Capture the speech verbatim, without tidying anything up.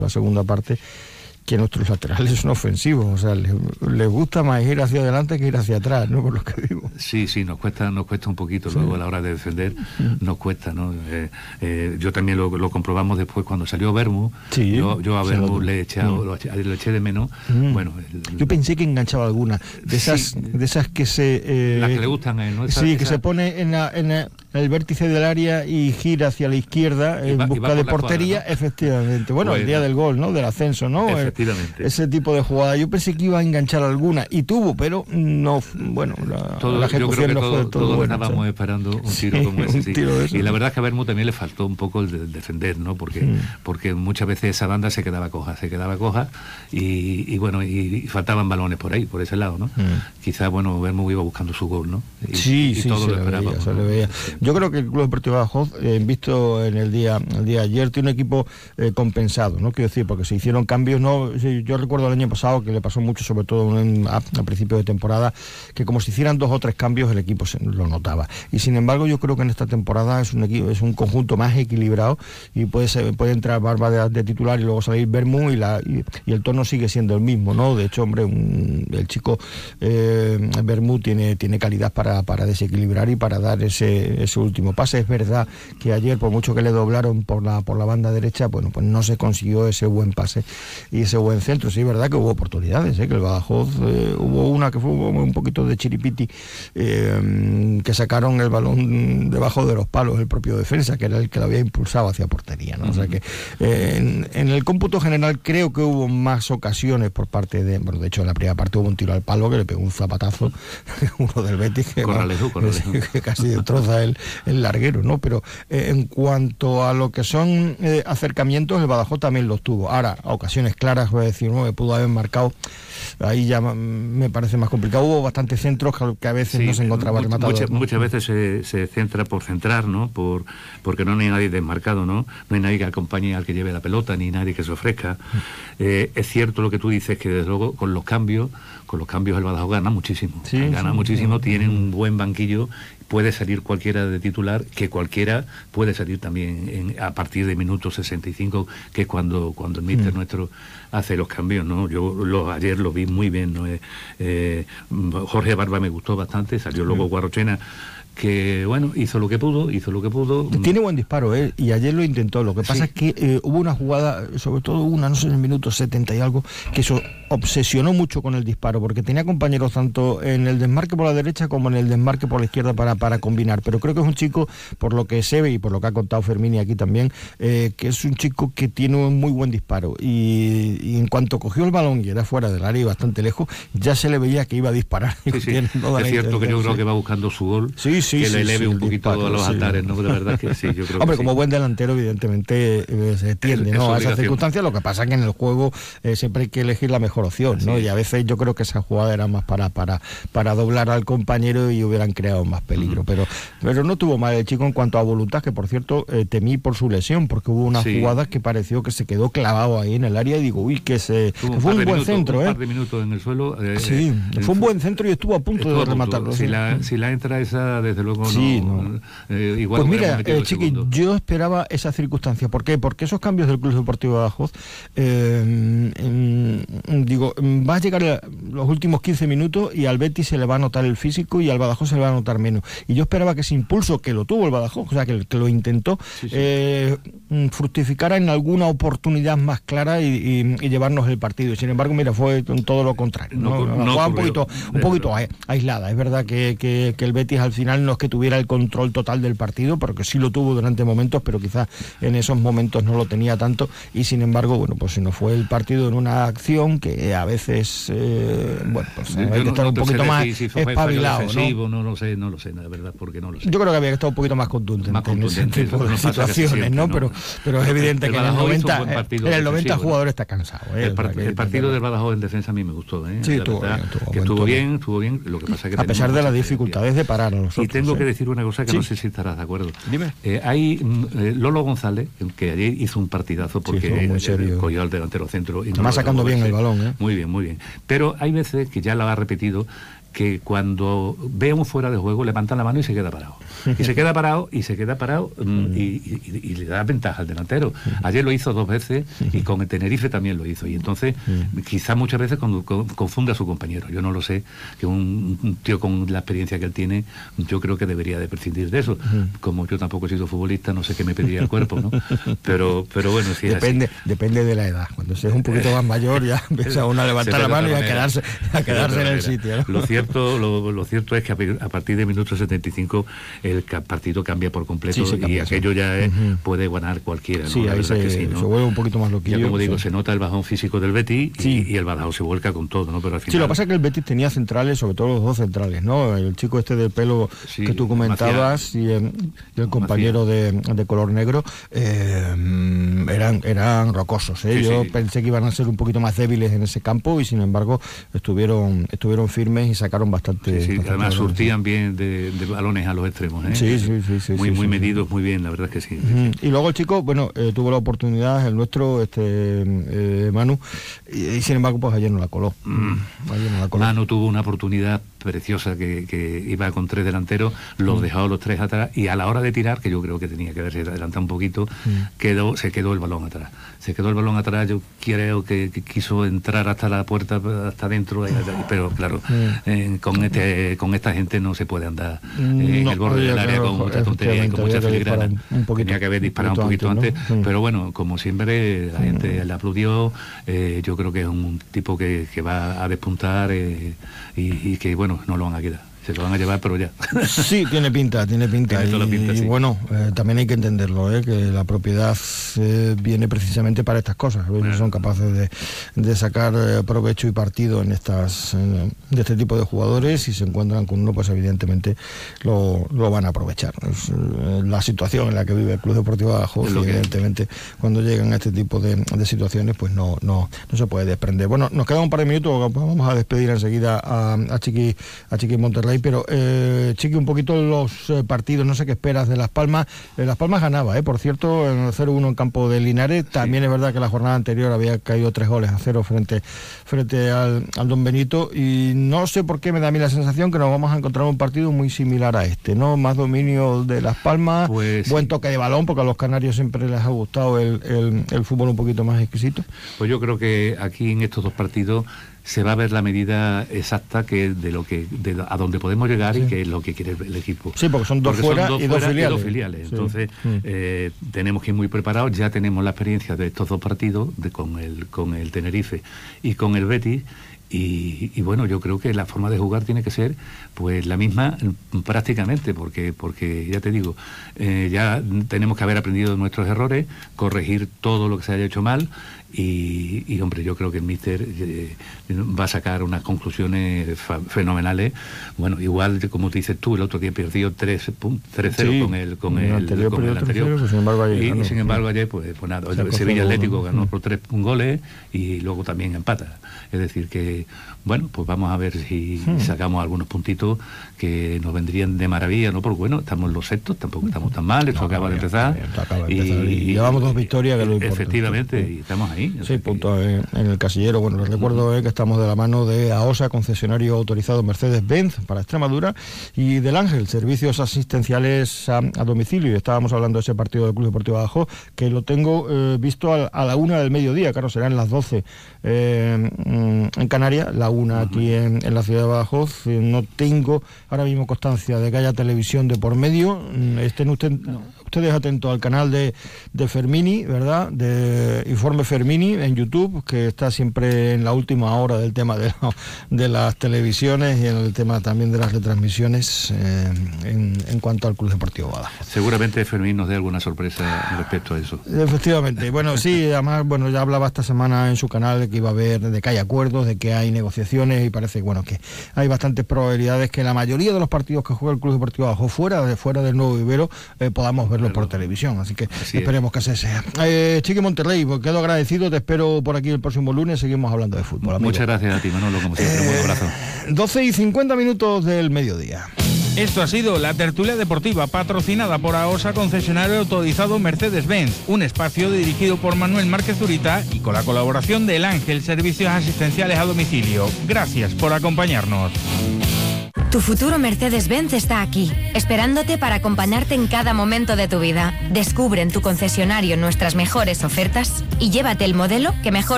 la segunda parte, que nuestros laterales son ofensivos, o sea, les, les gusta más ir hacia adelante que ir hacia atrás, ¿no? Por lo que digo. Sí, sí, nos cuesta, nos cuesta un poquito, sí. Luego a la hora de defender, mm. nos cuesta, ¿no? Eh, eh, yo también lo, lo comprobamos después cuando salió Vermú, sí, yo, yo a Vermú le he echado, mm. lo, eché, lo eché de menos, mm. bueno. El, yo pensé que enganchaba alguna, de esas, sí, de esas que se... Eh, las que le gustan a él, ¿no? Esa, sí, esa, que se pone en, la, en la, el vértice del área y gira hacia la izquierda en va, busca de portería, cuadra, ¿no? Efectivamente. Bueno, pues, el día del gol, ¿no? Del ascenso, ¿no? Efectivamente. Ese tipo de jugada. Yo pensé que iba a enganchar alguna y tuvo, pero no, bueno, la, todo, la ejecución no todo, fue todo todos bueno. Estábamos esperando un tiro sí, como ese, sí. De Y la verdad es que a Vermú también le faltó un poco el, de, el defender, ¿no? Porque, mm. porque muchas veces esa banda se quedaba coja, se quedaba coja y, y bueno, y, y faltaban balones por ahí, por ese lado, ¿no? Mm. Quizás, bueno, Vermú iba buscando su gol, ¿no? Y, sí, y, sí, y todo se lo le esperábamos, veía, se ¿no? le veía. Yo creo que el Club Deportivo Badajoz, eh, visto en el día, el día de ayer, tiene un equipo eh, compensado, ¿no? Quiero decir, porque se hicieron cambios, no, yo recuerdo el año pasado que le pasó mucho, sobre todo en, a, a principio de temporada, que como si hicieran dos o tres cambios el equipo se, lo notaba. Y sin embargo yo creo que en esta temporada es un equipo, es un conjunto más equilibrado y puede ser, puede entrar Barba de, de titular y luego salir Vermú y, la, y, y el tono sigue siendo el mismo, ¿no? De hecho, hombre, un, el chico eh, Vermú tiene, tiene calidad para, para desequilibrar y para dar ese, ese último pase. Es verdad que ayer, por mucho que le doblaron por la, por la banda derecha, bueno, pues no se consiguió ese buen pase y ese buen centro. Sí, es verdad que hubo oportunidades, ¿eh? Que el Badajoz eh, hubo una que fue un poquito de chiripiti, eh, que sacaron el balón debajo de los palos el propio defensa, que era el que lo había impulsado hacia portería, ¿no? Uh-huh. O sea que eh, en, en el cómputo general creo que hubo más ocasiones por parte de, bueno, de hecho en la primera parte hubo un tiro al palo que le pegó un zapatazo uno del Betis que, corralejo, va, corralejo. que casi destroza el, el larguero, ¿no? Pero eh, en cuanto a lo que son eh, acercamientos, el Badajoz también los tuvo. Ahora, a ocasiones claras, voy a decir, no, que pudo haber marcado, ahí ya me parece más complicado. Hubo bastantes centros que, que a veces sí, no se encontraba rematado. Muchas, ¿no? muchas veces se, se centra por centrar, ¿no? Por, porque no hay nadie desmarcado, ¿no? No hay nadie que acompañe al que lleve la pelota, ni nadie que se ofrezca. Mm. Eh, es cierto lo que tú dices, que desde luego con los cambios, con los cambios el Badajoz gana muchísimo. Sí, gana sí, muchísimo, sí. Tiene un buen banquillo. Puede salir cualquiera de titular, que cualquiera puede salir también en, a partir de minutos sesenta y cinco, que es cuando, cuando el míster mm. nuestro hace los cambios, ¿no? Yo lo, ayer lo vi muy bien, ¿no? Eh, eh, Jorge Barba me gustó bastante, salió luego Guarrochena, que bueno, hizo lo que pudo, hizo lo que pudo. Tiene buen disparo, ¿eh? Y ayer lo intentó. Lo que pasa sí. es que eh, hubo una jugada, sobre todo una, no sé, en el minuto setenta y algo, que eso obsesionó mucho con el disparo, porque tenía compañeros tanto en el desmarque por la derecha como en el desmarque por la izquierda para, para combinar. Pero creo que es un chico, por lo que se ve y por lo que ha contado Fermini aquí también, eh, que es un chico que tiene un muy buen disparo. Y, y en cuanto cogió el balón y era fuera del área y bastante lejos, ya se le veía que iba a disparar. Sí, sí. Es cierto que yo creo que va buscando su gol. Sí, sí, que sí, le eleve sí, un poquito disparo, a los sí. altares, ¿no? De verdad que sí, yo creo Hombre, que como sí. buen delantero, evidentemente eh, se tiende, es, ¿no? es a esas circunstancias. Lo que pasa es que en el juego eh, siempre hay que elegir la mejor opción, ¿no? Sí. Y a veces yo creo que esa jugada era más para para para doblar al compañero y hubieran creado más peligro. Uh-huh. Pero pero no tuvo mal el chico en cuanto a voluntad, que por cierto eh, temí por su lesión, porque hubo unas sí. jugadas que pareció que se quedó clavado ahí en el área y digo, uy, que se que un fue un buen minutos, centro, un ¿eh? Un par de minutos en el suelo. Eh, sí, eh, fue un buen centro y estuvo a punto estuvo de rematarlo. Si ¿sí? la si la entra esa, desde luego sí, no. no. Eh, igual pues mira, eh, Chiqui, yo esperaba esa circunstancia. ¿Por qué? Porque esos cambios del Club Deportivo Badajoz, eh, eh, digo, va a llegar a los últimos quince minutos y al Betis se le va a notar el físico y al Badajoz se le va a notar menos. Y yo esperaba que ese impulso que lo tuvo el Badajoz, o sea, que, que lo intentó, sí, sí. Eh, fructificara en alguna oportunidad más clara y, y, y llevarnos el partido. Sin embargo, mira, fue todo lo contrario. No, no, no, un poquito, un poquito aislada. Es verdad que, que, que el Betis al final no es que tuviera el control total del partido, pero que sí lo tuvo durante momentos, pero quizás en esos momentos no lo tenía tanto, y sin embargo, bueno, pues se nos fue el partido en una acción que a veces, eh, bueno, pues hay que no, estar no un poquito más si espabilado, ¿no? ¿no? No lo sé, no lo sé, la verdad, porque no lo sé. Yo creo que había que estar un poquito más contundente, más contundente en ese tipo de situaciones, siempre, ¿no? ¿no? Pero, pero es evidente el que en el noventa, en el noventa el jugador está cansado. ¿eh? El, part, el partido del Badajoz en defensa a mí me gustó, ¿eh? Sí, estuvo bien, estuvo, que estuvo bien, estuvo bien, lo que pasa que a pesar de las dificultades de parar a nosotros. Y tengo ¿eh? que decir una cosa que sí. no sé si estarás de acuerdo. Dime. Eh, hay eh, Lolo González, que ayer hizo un partidazo porque sí, eh, cogió al delantero centro. Y no sacando bien el balón, ¿eh? Muy bien, muy bien. Pero hay veces que ya lo ha repetido, que cuando ve un fuera de juego levanta la mano y se queda parado. Y se queda parado, y se queda parado mm, y, y, y le da ventaja al delantero. Ayer lo hizo dos veces y con el Tenerife también lo hizo. Y entonces, quizás muchas veces con, con, confunde a su compañero. Yo no lo sé, que un, un tío con la experiencia que él tiene, yo creo que debería de prescindir de eso. Como yo tampoco he sido futbolista, no sé qué me pediría el cuerpo, ¿no? Pero, pero bueno, sí. Depende, depende de la edad. Cuando se es un poquito más mayor, ya empieza uno a levantar la mano y a quedarse, a quedarse en el sitio, ¿no? Lo cierto, lo, lo cierto es que a partir de minuto setenta y cinco el partido cambia por completo, sí, cambia, y aquello sí. ya es, uh-huh. puede ganar cualquiera, ¿no? Sí, ahí se, sí, ¿no? se vuelve un poquito más loquillo. Ya como digo, sí. se nota el bajón físico del Betis sí. y, y el Badajoz se vuelca con todo, ¿no? Pero al final... Sí, lo que pasa es que el Betis tenía centrales, sobre todo los dos centrales, ¿no? El chico este del pelo sí, que tú comentabas y el, y el compañero de, de color negro eh, eran, eran rocosos, ¿eh? Sí, Yo sí. pensé que iban a ser un poquito más débiles en ese campo y sin embargo estuvieron estuvieron firmes y sacaron bastante... Sí, sí. bastante además balones. surtían bien de, de balones a los extremos, ¿eh? Sí, sí, sí. sí muy sí, muy sí, medidos, sí. muy bien, la verdad es que sí. Uh-huh. Y luego el chico, bueno, eh, tuvo la oportunidad, el nuestro, este eh, Manu, y, y sin embargo, pues ayer no la coló. Mm. Ayer no la coló. Manu tuvo una oportunidad preciosa que, que iba con tres delanteros, los mm. dejó los tres atrás y a la hora de tirar, que yo creo que tenía que haberse adelantado un poquito, mm. quedó, se quedó el balón atrás. Se quedó el balón atrás, yo creo que, que quiso entrar hasta la puerta, hasta adentro, pero claro, mm. eh, con este con esta gente no se puede andar eh, no, en el borde del área con mucha tontería y con mucha filigrana. Tenía que haber disparado un poquito antes, antes ¿no? Pero bueno, como siempre, la gente mm. le aplaudió, eh, yo creo que es un tipo que, que va a despuntar eh, y, y que bueno, no lo van a quedar. Se lo van a llevar, pero ya. Sí, tiene pinta, tiene pinta. Tiene toda y, la pinta, y sí. bueno, eh, también hay que entenderlo, ¿eh? Que la propiedad eh, viene precisamente para estas cosas. Ellos bueno. son capaces de, de sacar eh, provecho y partido en estas en, de este tipo de jugadores y se encuentran con uno, pues evidentemente lo, lo van a aprovechar. Es eh, la situación en la que vive el Club Deportivo Badajoz, y evidentemente cuando llegan a este tipo de, de situaciones, pues no, no, no se puede desprender. Bueno, nos quedan un par de minutos, vamos a despedir enseguida a, a Chiqui, a Chiqui Monterrey. Pero eh, Chiqui, un poquito los eh, partidos, no sé qué esperas de Las Palmas. Eh, Las Palmas ganaba, eh, por cierto, en el cero uno en campo de Linares. También sí. Es verdad que la jornada anterior había caído tres goles a cero frente, frente al, al Don Benito, y no sé por qué me da a mí la sensación que nos vamos a encontrar un partido muy similar a este, ¿no? Más dominio de Las Palmas, pues, buen toque de balón, porque a los canarios siempre les ha gustado el, el, el fútbol un poquito más exquisito. Pues yo creo que aquí en estos dos partidos se va a ver la medida exacta que de lo que de a dónde podemos llegar sí. y qué es lo que quiere el equipo. Sí, porque son dos porque fuera, son dos y, fuera dos y dos filiales. Sí. Entonces mm. eh, tenemos que ir muy preparados. Ya tenemos la experiencia de estos dos partidos, de con el con el Tenerife y con el Betis. Y, y bueno, yo creo que la forma de jugar tiene que ser pues la misma prácticamente, porque porque ya te digo, eh, ya tenemos que haber aprendido de nuestros errores, corregir todo lo que se haya hecho mal. Y, y hombre, yo creo que el míster eh, va a sacar unas conclusiones fa- fenomenales. Bueno, igual como te dices tú, el otro día perdió tres cero sí, con el con el, el anterior, con el anterior. cero, pues sin embargo ayer, y, ganó, y sin embargo ayer pues, pues nada, el Sevilla Atlético ganó por tres goles y luego también empata. Es decir que bueno, pues vamos a ver si hmm. sacamos algunos puntitos que nos vendrían de maravilla, ¿no? Porque bueno, estamos los sextos, tampoco estamos tan mal, esto no, acaba, de empezar, acaba de empezar. Y, y llevamos dos victorias, que es lo importante. Efectivamente, sí. y estamos ahí. Sí, puntos en, en el casillero. Bueno, les recuerdo eh, que estamos de la mano de AOSA, concesionario autorizado Mercedes-Benz para Extremadura, y del Ángel, servicios asistenciales a, a domicilio. Y estábamos hablando de ese partido del Club Deportivo Badajoz, que lo tengo eh, visto a, a la una del mediodía, claro, serán las doce eh, en Canarias, la una aquí en, en la ciudad de Badajoz. No tengo ahora mismo constancia de que haya televisión de por medio. Estén usted, no. ustedes atentos al canal de, de Fermini, ¿verdad? De Informe Fermini en YouTube, que está siempre en la última hora del tema de, la, de las televisiones y en el tema también de las retransmisiones eh, en, en cuanto al Club Deportivo Badajoz. Seguramente Fermín nos dé alguna sorpresa respecto a eso. Efectivamente. Bueno, sí, además, bueno, ya hablaba esta semana en su canal de que iba a haber, de que hay acuerdos, de que hay negociaciones, y parece, bueno, que hay bastantes probabilidades que la mayoría de los partidos que juega el Club Deportivo Badajoz fuera de fuera del Nuevo Vivero eh, podamos verlo claro. por televisión, así que así esperemos es. que así sea. Eh, Chiqui Monterrey, pues quedo agradecido, te espero por aquí el próximo lunes, seguimos hablando de fútbol. Amigo. Muchas gracias a ti, Manolo, como siempre, eh, un abrazo. doce y cincuenta minutos del mediodía. Esto ha sido la tertulia deportiva patrocinada por AOSA, concesionario autorizado Mercedes-Benz, un espacio dirigido por Manuel Márquez Zurita y con la colaboración del Ángel, servicios asistenciales a domicilio. Gracias por acompañarnos. Tu futuro Mercedes-Benz está aquí, esperándote para acompañarte en cada momento de tu vida. Descubre en tu concesionario nuestras mejores ofertas y llévate el modelo que mejor